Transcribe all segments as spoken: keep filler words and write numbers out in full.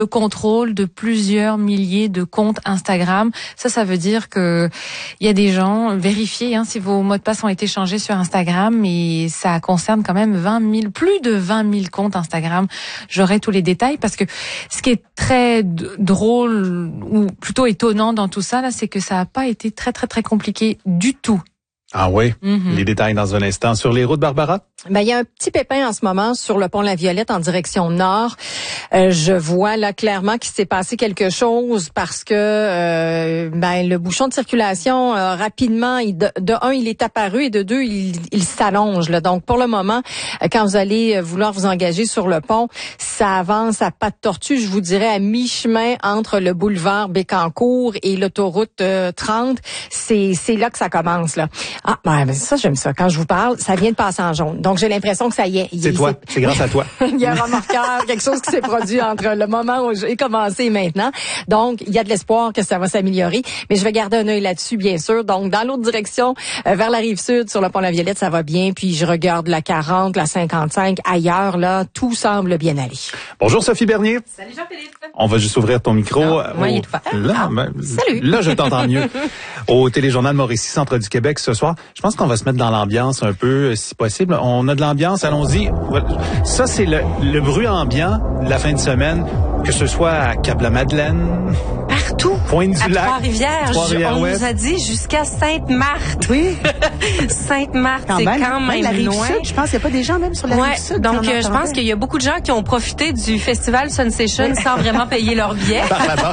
le contrôle de plusieurs milliers de comptes Instagram. Ça, ça veut dire que il y a des gens, vérifiez hein, si vos mots de passe ont été changés sur Instagram, et ça concerne quand même vingt mille, plus de vingt mille comptes Instagram. J'aurai tous les détails parce que ce qui est très d- drôle ou plutôt étonnant dans tout ça, là, c'est que ça n'a pas été très, très, très compliqué du tout. Ah oui? Mm-hmm. Les détails dans un instant. Sur les routes, Barbara? Ben, il y a un petit pépin en ce moment sur le pont La Violette en direction nord. Euh, je vois là clairement qu'il s'est passé quelque chose parce que euh, ben le bouchon de circulation euh, rapidement, il, de, de un, il est apparu, et de deux, il, il s'allonge. Là. Donc pour le moment, quand vous allez vouloir vous engager sur le pont, ça avance à pas de tortue, je vous dirais à mi-chemin entre le boulevard Bécancour et l'autoroute euh, trente. C'est c'est là que ça commence là. Ah ben ça j'aime ça. Quand je vous parle, ça vient de passer en jaune. Donc, j'ai l'impression que ça y est. C'est il, toi. C'est grâce à toi. Il y a un remorqueur, quelque chose qui s'est produit entre le moment où j'ai commencé et maintenant. Donc, il y a de l'espoir que ça va s'améliorer. Mais je vais garder un œil là-dessus, bien sûr. Donc, dans l'autre direction, euh, vers la rive sud, sur le pont La Violette, ça va bien. Puis, je regarde la quarante, la cinquante-cinq. Ailleurs, là, tout semble bien aller. Bonjour, Sophie Bernier. Salut Jean-Philippe. On va juste ouvrir ton micro. Non, euh, moi, au... il est tout fait. Là, Ah, ben, salut. Là, je t'entends mieux. Au Téléjournal Mauricie, Centre du Québec, ce soir. Je pense qu'on va se mettre dans l'ambiance un peu, si possible. On a de l'ambiance, allons-y. Ça, c'est le, le bruit ambiant de la fin de semaine, que ce soit à Cap-la-Madeleine, partout. Pointe-du-Lac, à Trois-Rivières. Trois-Rivières On Ouest. nous a dit jusqu'à Sainte-Marthe. Oui. Sainte-Marthe, Quand c'est même, quand même la rive loin. sud, je pense qu'il n'y a pas des gens même sur la Ouais, rive sud. donc qui en euh, je entendaient. pense qu'il y a beaucoup de gens qui ont profité du festival Sensation sans vraiment payer leur billet.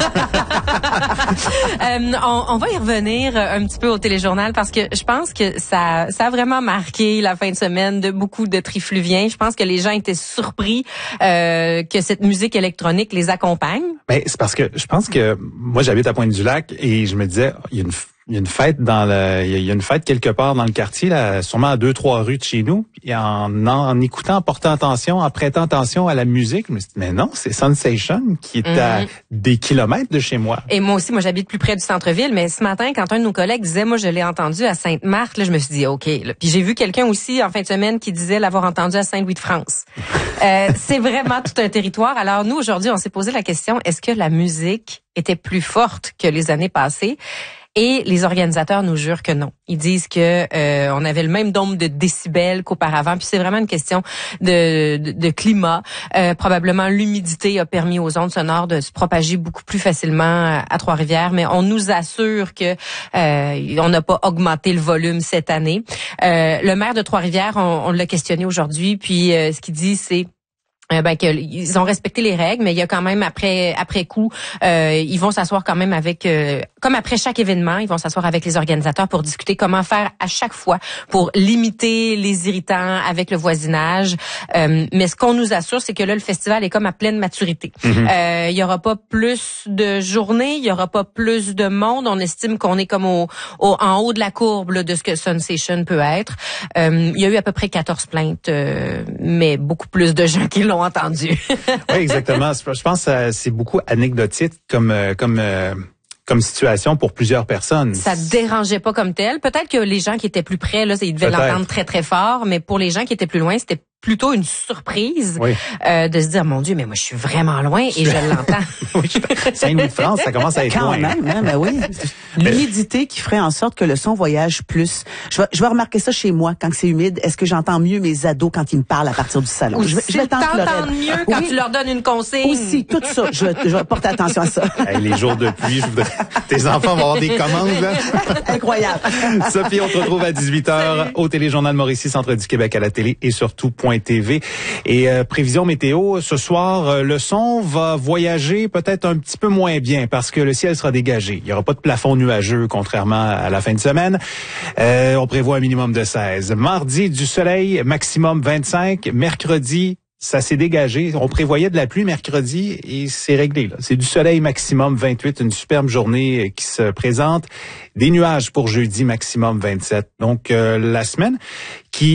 euh, on, on va y revenir un petit peu au téléjournal parce que je pense que ça, ça a vraiment marqué la fin de semaine de beaucoup de trifluviens. Je pense que les gens étaient surpris euh, que cette musique électronique les accompagne. Ben, c'est parce que je pense que moi, j'habite à Pointe-du-Lac et je me disais, il y a une Il y a une fête dans le, il y a une fête quelque part dans le quartier, là, sûrement à deux, trois rues de chez nous. Et en, en écoutant, en portant attention, en prêtant attention à la musique, je me suis dit, mais non, c'est Sensation qui est mm-hmm. à des kilomètres de chez moi. Et moi aussi, moi, j'habite plus près du centre-ville, mais ce matin, quand un de nos collègues disait, moi, je l'ai entendu à Sainte-Marthe, là, je me suis dit, OK. Là. Puis j'ai vu quelqu'un aussi, en fin de semaine, qui disait l'avoir entendu à Saint-Louis-de-France. euh, c'est vraiment tout un territoire. Alors, nous, aujourd'hui, on s'est posé la question, est-ce que la musique était plus forte que les années passées? Et les organisateurs nous jurent que non. Ils disent que euh, on avait le même nombre de décibels qu'auparavant. Puis c'est vraiment une question de, de, de climat. Euh, probablement l'humidité a permis aux ondes sonores de se propager beaucoup plus facilement à Trois-Rivières. Mais on nous assure que euh, on n'a pas augmenté le volume cette année. Euh, le maire de Trois-Rivières, on, on l'a questionné aujourd'hui. Puis euh, ce qu'il dit, c'est Euh, ben que ils ont respecté les règles, mais il y a quand même après après coup, euh, ils vont s'asseoir quand même avec, euh, comme après chaque événement, ils vont s'asseoir avec les organisateurs pour discuter comment faire à chaque fois pour limiter les irritants avec le voisinage. Euh, mais ce qu'on nous assure, c'est que là le festival est comme à pleine maturité. Mm-hmm. Euh, il y aura pas plus de journées, il y aura pas plus de monde. On estime qu'on est comme au, au en haut de la courbe là, de ce que Sensation peut être. Euh, il y a eu à peu près quatorze plaintes, euh, mais beaucoup plus de gens qui l'ont entendu. Oui, exactement. Je pense que c'est beaucoup anecdotique comme comme comme situation pour plusieurs personnes. Ça dérangeait pas comme tel. Peut-être que les gens qui étaient plus près, là, ils devaient l'entendre très très fort, mais pour les gens qui étaient plus loin, c'était plutôt une surprise oui. euh, de se dire, mon Dieu, mais moi je suis vraiment loin et je l'entends. Oui, Saint-Louis-de-France, ça commence à être Quand loin. même, hein, ben oui. L'humidité qui ferait en sorte que le son voyage plus. Je vais, je vais remarquer ça chez moi quand c'est humide. Est-ce que j'entends mieux mes ados quand ils me parlent à partir du salon? Ou je vais, si je vais tenter t'entends mieux quand oui. tu leur donnes une consigne. Aussi, tout ça. Je vais, je vais porter attention à ça. Hey, les jours de pluie, je voudrais... tes enfants vont avoir des commandes, là. Incroyable. Sophie, on te retrouve à dix-huit heures Salut. Au Téléjournal Mauricie, Centre du Québec à la télé et surtout point T V. Et euh, prévision météo, ce soir, euh, le son va voyager peut-être un petit peu moins bien parce que le ciel sera dégagé. Il n'y aura pas de plafond nuageux, contrairement à la fin de semaine. Euh, on prévoit un minimum de seize. Mardi, du soleil, maximum vingt-cinq. Mercredi, ça s'est dégagé. On prévoyait de la pluie mercredi et c'est réglé. Là. C'est du soleil maximum vingt-huit, une superbe journée qui se présente. Des nuages pour jeudi maximum vingt-sept. Donc, euh, la semaine qui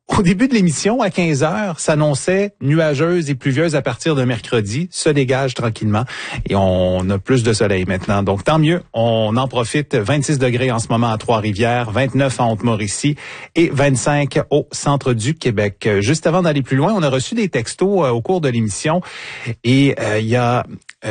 Au début de l'émission, à quinze heures, s'annonçait nuageuse et pluvieuse à partir de mercredi, se dégage tranquillement et on a plus de soleil maintenant. Donc tant mieux, on en profite. vingt-six degrés en ce moment à Trois-Rivières, vingt-neuf à Haute-Mauricie et vingt-cinq au centre du Québec. Juste avant d'aller plus loin, on a reçu des textos euh, au cours de l'émission et il euh, y a